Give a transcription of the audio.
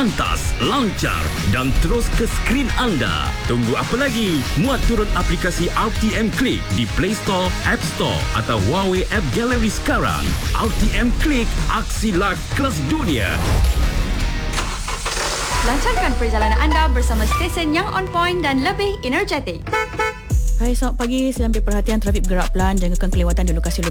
pantas, lancar dan terus ke skrin anda. Tunggu apa lagi? Muat turun aplikasi RTM Click di Play Store, App Store atau Huawei App Gallery sekarang. RTM Click, aksi live kelas dunia. Lancarkan perjalanan anda bersama stesen yang on point dan lebih energetik. Hai, selamat pagi. Sila ambil perhatian trafik bergerak pelan. Jangkakan kelewatan di lokasi-lokasi